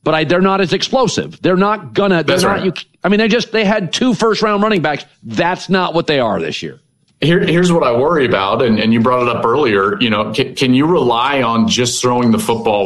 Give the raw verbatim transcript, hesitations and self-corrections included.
but I, they're not as explosive. They're not gonna. They're That's not, right. you, I mean, they just they had two first round running backs. That's not what they are this year. Here, here's what I worry about, and, and you brought it up earlier. You know, can, can you rely on just throwing the football